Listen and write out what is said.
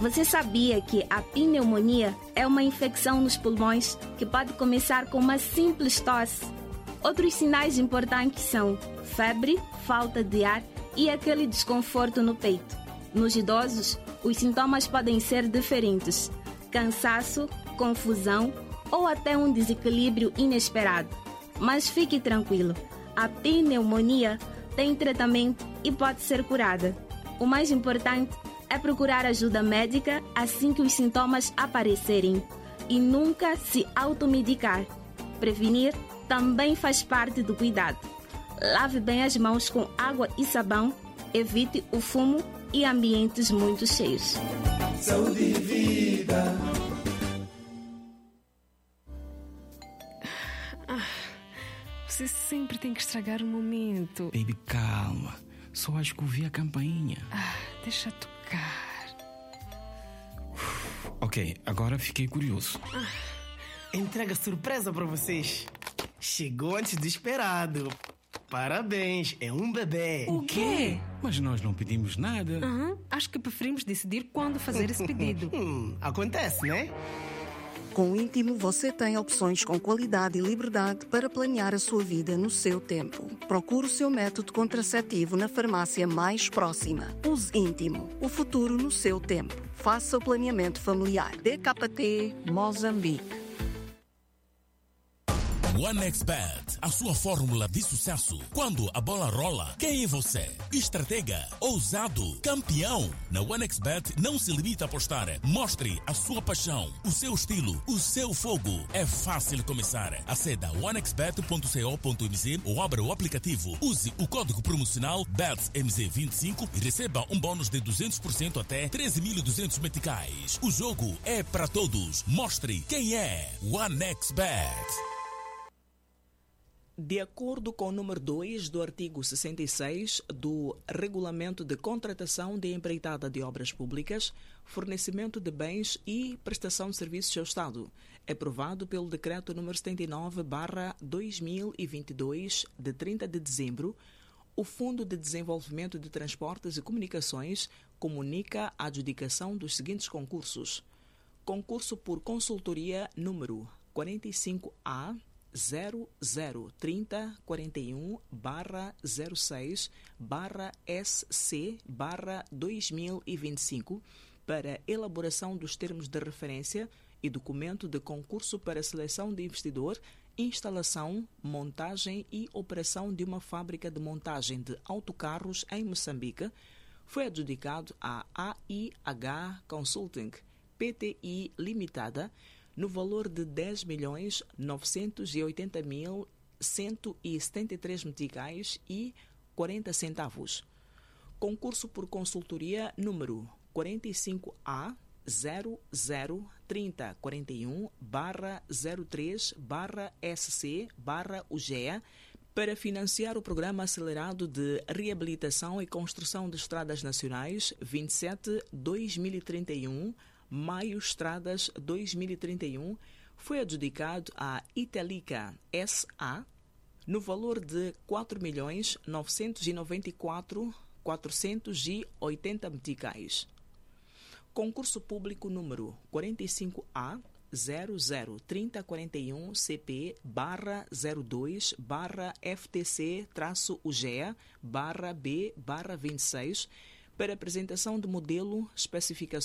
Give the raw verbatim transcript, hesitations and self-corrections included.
Você sabia que a pneumonia é uma infecção nos pulmões que pode começar com uma simples tosse? Outros sinais importantes são febre, falta de ar e aquele desconforto no peito. Nos idosos, os sintomas podem ser diferentes: cansaço, confusão ou até um desequilíbrio inesperado. Mas fique tranquilo, a pneumonia tem tratamento e pode ser curada. O mais importante é procurar ajuda médica assim que os sintomas aparecerem e nunca se automedicar. Prevenir também faz parte do cuidado. Lave bem as mãos com água e sabão, evite o fumo e ambientes muito cheios. Saúde e vida. Ah, você sempre tem que estragar o momento. Baby, calma. Só acho que ouvi a campainha. Ah, deixa tocar. Ok, agora fiquei curioso. Ah. Entrega surpresa para vocês. Chegou antes do esperado. Parabéns, é um bebê. O quê? Mas nós não pedimos nada. Uhum. Acho que preferimos decidir quando fazer esse pedido. hum, acontece, né? Com o Íntimo você tem opções com qualidade e liberdade para planear a sua vida no seu tempo. Procure o seu método contraceptivo na farmácia mais próxima. Use Íntimo, o futuro no seu tempo. Faça o planeamento familiar. D K T Moçambique. OneXBet, a sua fórmula de sucesso. Quando a bola rola, quem é você? Estratega, ousado, campeão. Na OneXBet não se limita a apostar. Mostre a sua paixão, o seu estilo, o seu fogo. É fácil começar. Aceda a one x bet ponto co ponto m z ou abra o aplicativo. Use o código promocional B E T S M Z vinte e cinco e receba um bônus de duzentos por cento até treze mil e duzentos meticais. O jogo é para todos. Mostre quem é OneXBet. De acordo com o número dois do artigo sessenta e seis do Regulamento de Contratação de Empreitada de Obras Públicas, fornecimento de bens e prestação de serviços ao Estado, aprovado pelo Decreto número setenta e nove barra dois mil e vinte e dois, de trinta de dezembro, o Fundo de Desenvolvimento de Transportes e Comunicações comunica a adjudicação dos seguintes concursos. Concurso por consultoria número quarenta e cinco A zero zero trinta quarenta e um barra zero seis barra S C barra dois mil e vinte e cinco para elaboração dos termos de referência e documento de concurso para seleção de investidor, instalação, montagem e operação de uma fábrica de montagem de autocarros em Moçambique, foi adjudicado à A I H Consulting P T I Limitada no valor de dez milhões novecentos e oitenta mil cento e setenta e três meticais e quarenta centavos. Concurso por consultoria número quarenta e cinco A zero zero trinta quarenta e um barra zero três barra S C barra U G E A para financiar o Programa Acelerado de Reabilitação e Construção de Estradas Nacionais vinte e sete dois mil e trinta e um Maio Estradas dois mil e trinta e um, foi adjudicado à Italica S A no valor de quatro milhões novecentos e noventa e quatro mil quatrocentos e oitenta meticais. Concurso público número quarenta e cinco A zero zero trinta quarenta e um C P barra zero dois barra F T C traço U G E A barra B barra vinte e seis para apresentação de modelo, especificações